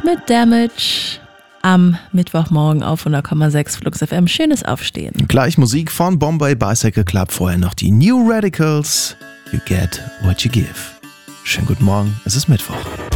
mit Damage am Mittwochmorgen auf 100,6 Flux FM. Schönes Aufstehen. Gleich Musik von Bombay Bicycle Club, vorher noch die New Radicals. You get what you give. Schönen guten Morgen, es ist Mittwoch.